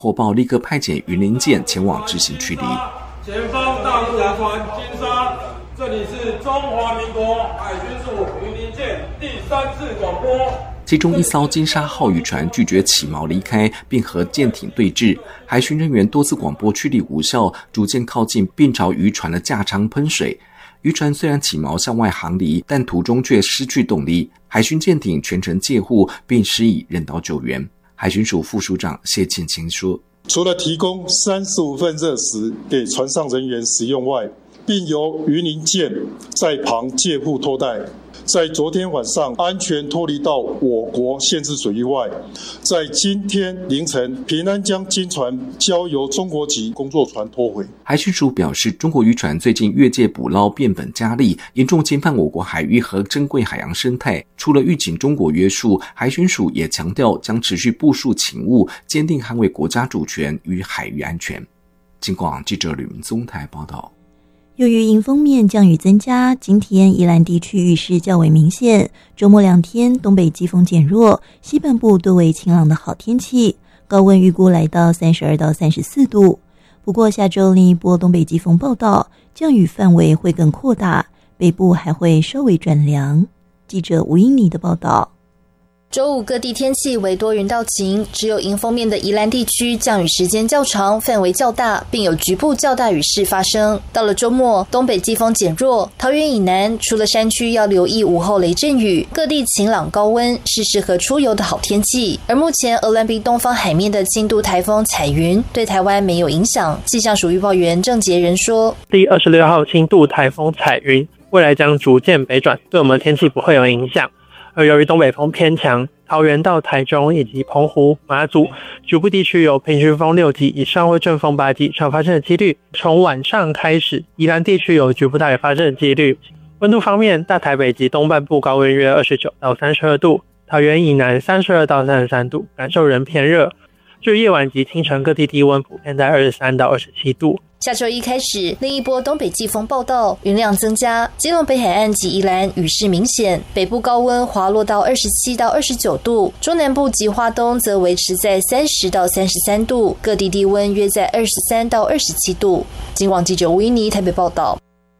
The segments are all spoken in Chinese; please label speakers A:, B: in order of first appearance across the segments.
A: 获报立刻派遣云林舰前往执行驱离。
B: 前方大陆渔船金沙，这里是中华民国海巡署云林舰第3次广播。
A: 其中一艘金沙号渔船拒绝起锚离开，并和舰艇对峙，海巡人员多次广播驱离无效，逐渐靠近并朝渔船的架舱喷水。渔船虽然起锚向外航离，但途中却失去动力，海巡舰艇全程戒护并施以人道救援。海巡署副署长谢庆清说，
C: 除了提供35份热食给船上人员使用外，并由云林舰在旁戒护拖带，在昨天晚上安全脱离到我国限制水域外，在今天凌晨平安将金船交由中国籍工作船拖回。
A: 海巡署表示，中国渔船最近越界捕捞变本加厉，严重侵犯我国海域和珍贵海洋生态。除了预警中国约束，海巡署也强调将持续部署勤务，坚定捍卫国家主权与海域安全。警广记者吕明宗台报道。
D: 由于迎风面降雨增加，今天宜兰地区雨势较为明显，周末2天东北季风减弱，西半部多为晴朗的好天气，高温预估来到32到34度。不过下周另一波东北季风报道，降雨范围会更扩大，北部还会稍微转凉。记者吴英妮的报道。
E: 周五各地天气为多云到晴，只有迎风面的宜兰地区降雨时间较长，范围较大，并有局部较大雨势发生。到了周末，东北季风减弱，桃园以南除了山区要留意午后雷阵雨，各地晴朗高温，是适合出游的好天气。而目前鹅銮鼻东方海面的轻度台风彩云对台湾没有影响。气象署预报员郑杰仁说，
F: 第26号轻度台风彩云未来将逐渐北转，对我们的天气不会有影响。而由于东北风偏强，桃园到台中以及澎湖、马祖局部地区有平均风6级以上或阵风8级以上发生的几率。从晚上开始，宜兰地区有局部大雨发生的几率。温度方面，大台北及东半部高温约29到32度，桃园以南32到33度，感受仍偏热。至于夜晚及清晨各地低温普遍在23到27度。
E: 下周一开始，另一波东北季风报道，云量增加，基隆北海岸及宜兰雨势明显，北部高温滑落到27到29度，中南部及花东则维持在30到33度，各地低温约在23到27度。警广记者吴依妮台北报道。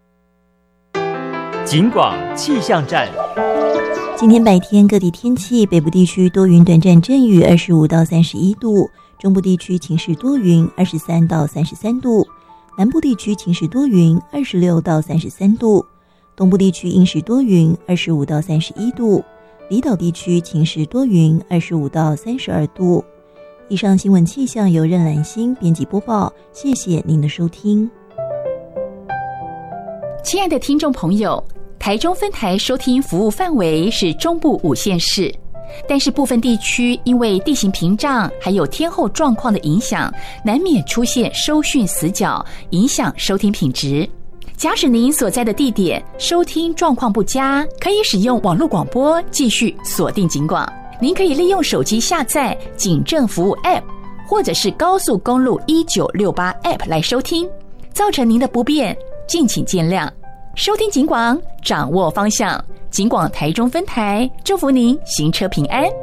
G: 警广气象站。
D: 今天白天各地天气，北部地区多云短暂阵雨25到31度，中部地区晴时多云23到33度，南部地区晴时多云26到33度，东部地区阴时多云25到31度，离岛地区晴时多云25到32度。以上新闻气象由任兰心编辑播报，谢谢您的收听。
H: 亲爱的听众朋友，台中分台收听服务范围是中部5县市，但是部分地区因为地形屏障还有天候状况的影响，难免出现收讯死角，影响收听品质。假使您所在的地点收听状况不佳，可以使用网络广播继续锁定警广。您可以利用手机下载警政服务 App 或者是高速公路1968 App 来收听，造成您的不便，敬请见谅。收听警广，掌握方向。警广台中分台，祝福您行车平安。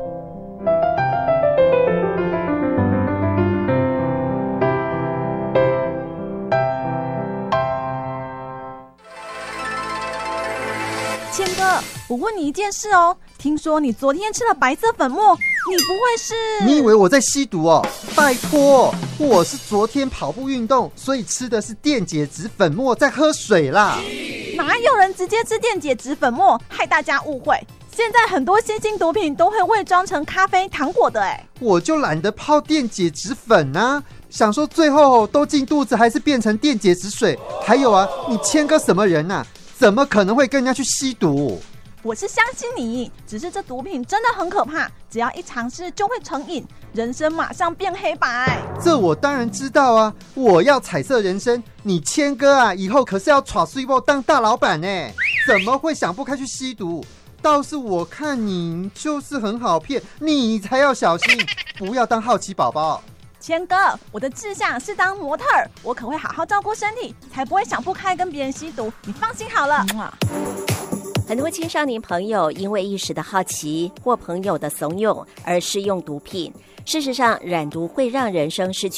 I: 谦哥，我问你一件事哦，听说你昨天吃了白色粉末，你不会是……
J: 你以为我在吸毒哦？拜托，我是昨天跑步运动，所以吃的是电解质粉末，在喝水啦。
I: 哪有人直接吃电解质粉末，害大家误会。现在很多新兴毒品都会伪装成咖啡、糖果的哎。
J: 我就懒得泡电解质粉啊，想说最后都进肚子还是变成电解质水。还有啊，你谦哥什么人啊？怎么可能会跟人家去吸毒？
I: 我是相信你，只是这毒品真的很可怕，只要一尝试就会成瘾，人生马上变黑白。
J: 这我当然知道啊，我要彩色人生。你谦哥啊，以后可是要耍水包当大老板欸，怎么会想不开去吸毒？倒是我看你就是很好骗，你才要小心，不要当好奇宝宝。
I: 谦哥，我的志向是当模特儿，我可会好好照顾身体，才不会想不开跟别人吸毒，你放心好了。
K: 很多青少年朋友因为一时的好奇或朋友的怂恿而试用毒品。事实上，染毒会让人生失去